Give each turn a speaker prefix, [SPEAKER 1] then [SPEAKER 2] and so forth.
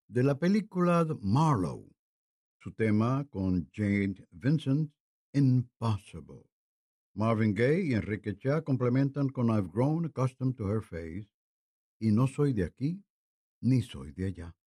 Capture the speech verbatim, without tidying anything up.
[SPEAKER 1] de la película Marlowe. Su tema con Jane Vincent, Impossible. Marvin Gaye y Enrique Cha complementan con I've grown accustomed to her face y no soy de aquí ni soy de allá.